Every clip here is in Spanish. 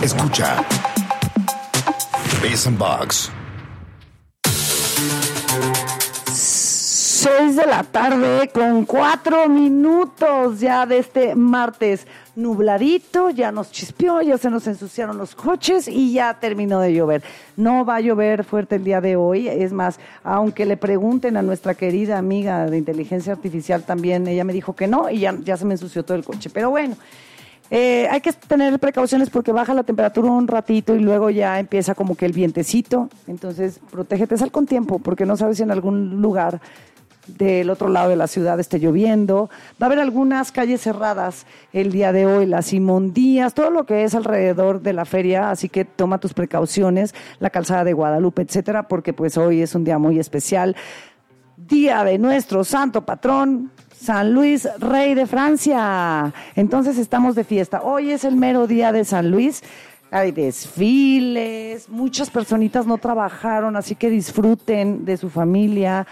Escucha Bass and Box. 6 de la tarde con 4 minutos ya de este martes nubladito, ya nos chispeó, ya se nos ensuciaron los coches y ya terminó de llover. No va a llover fuerte el día de hoy, es más, aunque le pregunten a nuestra querida amiga de inteligencia artificial también, ella me dijo que no y ya se me ensució todo el coche, pero bueno. Hay que tener precauciones porque baja la temperatura un ratito y luego ya empieza como que el vientecito, entonces protégete, sal con tiempo porque no sabes si en algún lugar del otro lado de la ciudad esté lloviendo. Va a haber algunas calles cerradas el día de hoy, las Simón Díaz, todo lo que es alrededor de la feria, así que toma tus precauciones, la calzada de Guadalupe, etcétera, porque pues hoy es un día muy especial, día de nuestro santo patrón, San Luis, rey de Francia. Entonces estamos de fiesta. Hoy es el mero día de San Luis. Hay desfiles, muchas personitas no trabajaron, así que disfruten de su familia,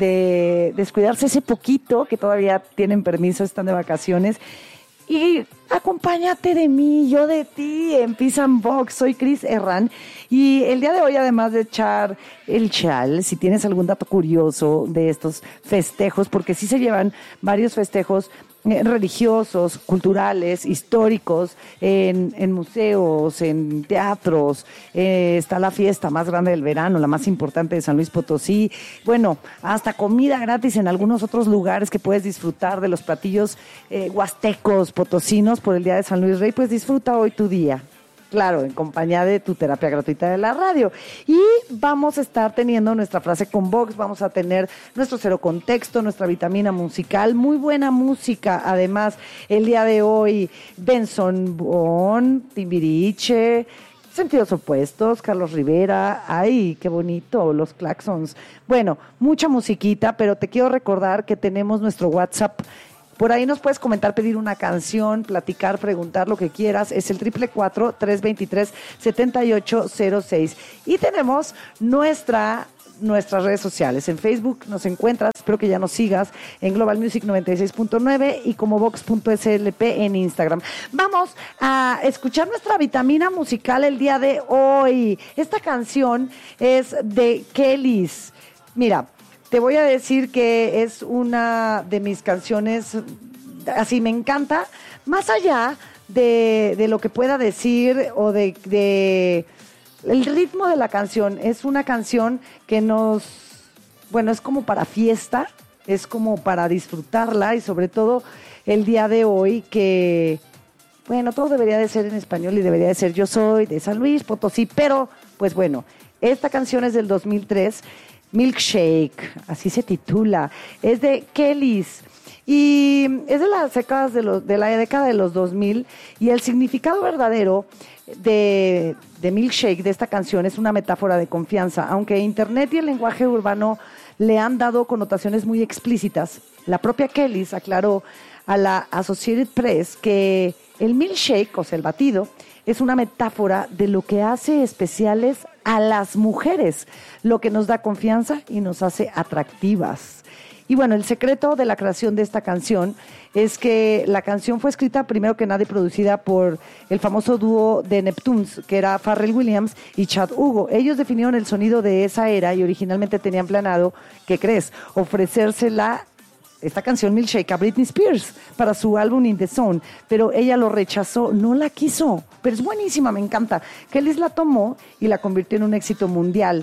de descuidarse ese poquito, que todavía tienen permiso, están de vacaciones. Y acompáñate de mí, yo de ti, en Peace and Box. Soy Cris Herrán. Y el día de hoy, además de echar el chal, si tienes algún dato curioso de estos festejos, porque sí se llevan varios festejos religiosos, culturales, históricos, en museos, en teatros, está la fiesta más grande del verano, la más importante de San Luis Potosí, bueno, hasta comida gratis en algunos otros lugares que puedes disfrutar de los platillos huastecos, potosinos por el Día de San Luis Rey, pues disfruta hoy tu día. Claro, en compañía de tu terapia gratuita de la radio. Y vamos a estar teniendo nuestra frase con Vox, vamos a tener nuestro cero contexto, nuestra vitamina musical, muy buena música. Además, el día de hoy, Benson Boone, Timbiriche, Sentidos Opuestos, Carlos Rivera, ay, qué bonito, los Claxons. Bueno, mucha musiquita, pero te quiero recordar que tenemos nuestro WhatsApp. Por ahí nos puedes comentar, pedir una canción, platicar, preguntar lo que quieras. Es el 444-323-7806. Y tenemos nuestras redes sociales. En Facebook nos encuentras, espero que ya nos sigas, en Global Music 96.9 y como Vox.slp en Instagram. Vamos a escuchar nuestra vitamina musical el día de hoy. Esta canción es de Kellys. Mira, te voy a decir que es una de mis canciones, así me encanta, más allá de lo que pueda decir o de el ritmo de la canción. Es una canción que es como para fiesta, es como para disfrutarla y sobre todo el día de hoy que, bueno, todo debería de ser en español y debería de ser Yo soy de San Luis Potosí, pero pues bueno, esta canción es del 2003, Milkshake, así se titula, es de Kellys y es de las décadas de la década de los 2000 y el significado verdadero de Milkshake, de esta canción, es una metáfora de confianza. Aunque Internet y el lenguaje urbano le han dado connotaciones muy explícitas, la propia Kellys aclaró a la Associated Press que el milkshake, o sea, el batido, es una metáfora de lo que hace especiales a las mujeres, lo que nos da confianza y nos hace atractivas. Y bueno, el secreto de la creación de esta canción es que la canción fue escrita primero que nada y producida por el famoso dúo de Neptunes, que era Pharrell Williams y Chad Hugo. Ellos definieron el sonido de esa era y originalmente tenían planeado, ¿qué crees?, ofrecérsela esta canción Milkshake a Britney Spears para su álbum In The Zone, pero ella lo rechazó, no la quiso, pero es buenísima, me encanta. Kellys la tomó y la convirtió en un éxito mundial.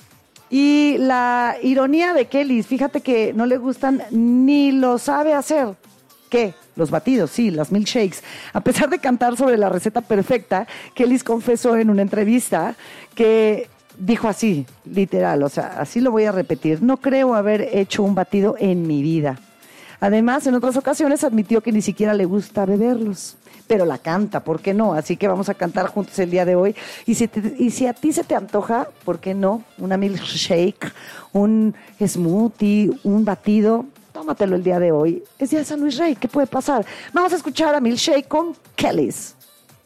Y la ironía de Kellys, fíjate que no le gustan ni lo sabe hacer. ¿Qué? Los batidos, sí, las milkshakes. A pesar de cantar sobre la receta perfecta, Kellys confesó en una entrevista que dijo así, literal, o sea, así lo voy a repetir: no creo haber hecho un batido en mi vida. Además, en otras ocasiones admitió que ni siquiera le gusta beberlos, pero la canta, ¿por qué no? Así que vamos a cantar juntos el día de hoy. Y si a ti se te antoja, ¿por qué no? Una milkshake, un smoothie, un batido, tómatelo el día de hoy. Es día de San Luis Rey, ¿qué puede pasar? Vamos a escuchar a Milkshake con Kellys.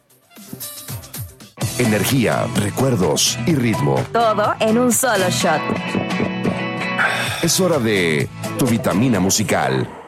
Energía, recuerdos y ritmo. Todo en un solo shot. Es hora de tu vitamina musical.